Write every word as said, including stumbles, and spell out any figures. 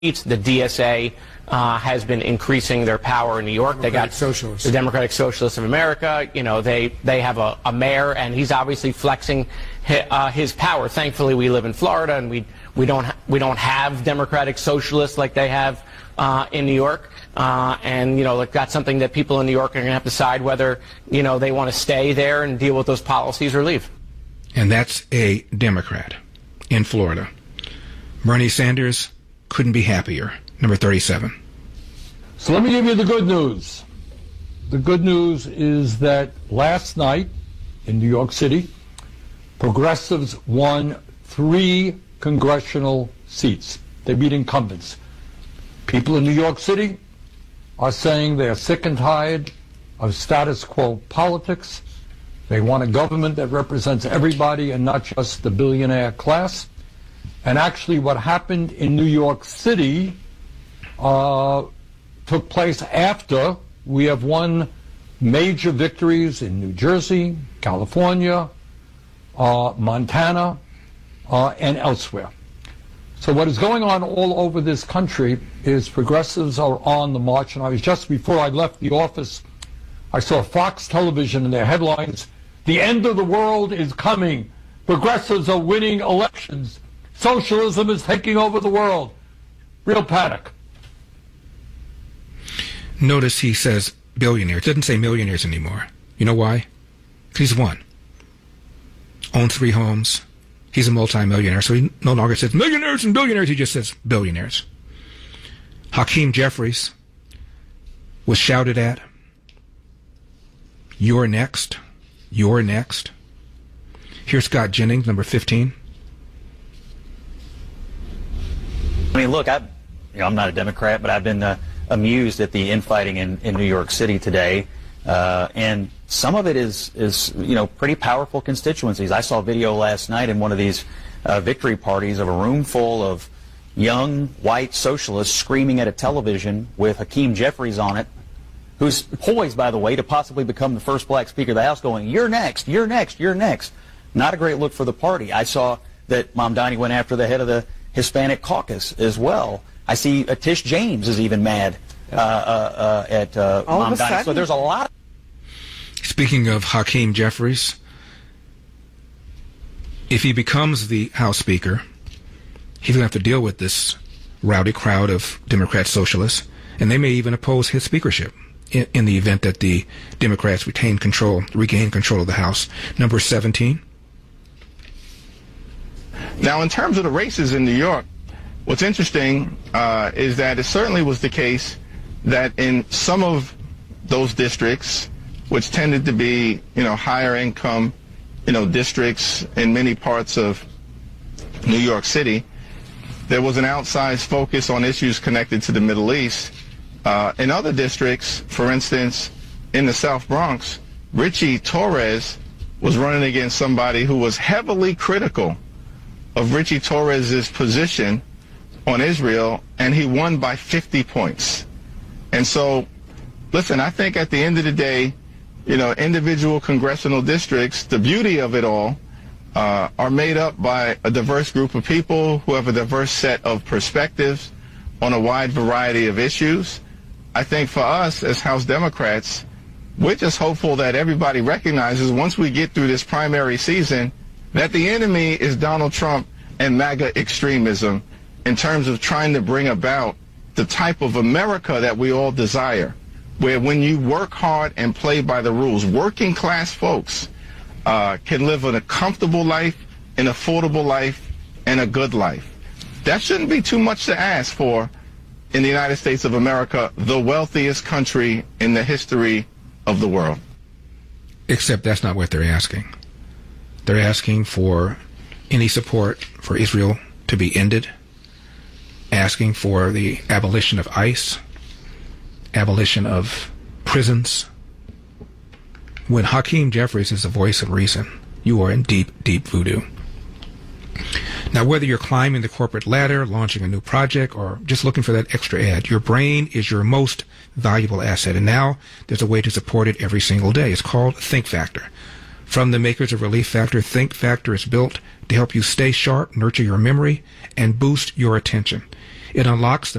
The D S A uh, has been increasing their power in New York. Democratic they got Socialists. the Democratic Socialists of America. You know, they they have a, a mayor, and he's obviously flexing his, uh, his power. Thankfully, we live in Florida, and we we don't ha we don't have Democratic Socialists like they have uh, in New York. Uh, and you know, like, that's something that people in New York are going to have to decide whether you know they want to stay there and deal with those policies or leave. And that's a Democrat in Florida. Bernie Sanders couldn't be happier. Number thirty-seven. So let me give you the good news. The good news is that last night in New York City, progressives won three congressional seats. They beat incumbents. People in New York City are saying they are sick and tired of status quo politics. They want a government that represents everybody and not just the billionaire class. And actually what happened in New York City uh, took place after we have won major victories in New Jersey, California, uh, Montana, uh, and elsewhere. So what is going on all over this country is progressives are on the march. And I was just, before I left the office, I saw Fox Television in their headlines, "The end of the world is coming. Progressives are winning elections. Socialism is taking over the world." Real panic. Notice he says billionaires. It doesn't say millionaires anymore. You know why? Because he's won. Owns three homes. He's a multimillionaire, so he no longer says millionaires and billionaires. He just says billionaires. Hakeem Jeffries was shouted at. You're next. You're next. Here's Scott Jennings, number fifteen. I mean, look, I, you know, I'm not a Democrat, but I've been uh, amused at the infighting in, in New York City today, uh, and some of it is, is, you know, pretty powerful constituencies. I saw a video last night in one of these uh, victory parties of a room full of young white socialists screaming at a television with Hakeem Jeffries on it, who's poised, by the way, to possibly become the first black Speaker of the House, going, "You're next, you're next, you're next." Not a great look for the party. I saw that Mamdani went after the head of the Hispanic caucus as well. I see uh, Tish James is even mad uh, uh, uh, at uh, Mamdani. So there's a lot. Speaking of Hakeem Jeffries, if he becomes the House Speaker, he's going to have to deal with this rowdy crowd of Democrat socialists, and they may even oppose his speakership in, in the event that the Democrats retain control, regain control of the House. Number seventeen. Now, in terms of the races in New York, what's interesting uh, is that it certainly was the case that in some of those districts, which tended to be, you know, higher income, you know, districts in many parts of New York City, there was an outsized focus on issues connected to the Middle East. Uh, in other districts, for instance, in the South Bronx, Richie Torres was running against somebody who was heavily critical of Richie Torres's position on Israel, and he won by fifty points. And so, listen, I think at the end of the day, you know, individual congressional districts, the beauty of it all, uh, are made up by a diverse group of people who have a diverse set of perspectives on a wide variety of issues. I think for us as House Democrats, we're just hopeful that everybody recognizes once we get through this primary season that the enemy is Donald Trump and MAGA extremism in terms of trying to bring about the type of America that we all desire, where when you work hard and play by the rules, working class folks uh, can live in a comfortable life, an affordable life, and a good life. That shouldn't be too much to ask for in the United States of America, the wealthiest country in the history of the world. Except that's not what they're asking. They're asking for any support for Israel to be ended, asking for the abolition of ICE, abolition of prisons. When Hakeem Jeffries is the voice of reason, you are in deep, deep voodoo. Now, whether you're climbing the corporate ladder, launching a new project, or just looking for that extra edge, your brain is your most valuable asset. And now there's a way to support it every single day. It's called Think Factor. From the makers of Relief Factor, Think Factor is built to help you stay sharp, nurture your memory, and boost your attention. It unlocks the